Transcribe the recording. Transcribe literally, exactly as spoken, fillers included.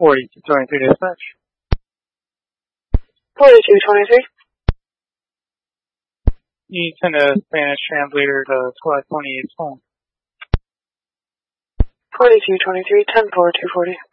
forty-two twenty-three dispatch. forty-two twenty-three. You send a Spanish translator to squad twenty-eight's home. forty-two twenty-three, ten four, two forty.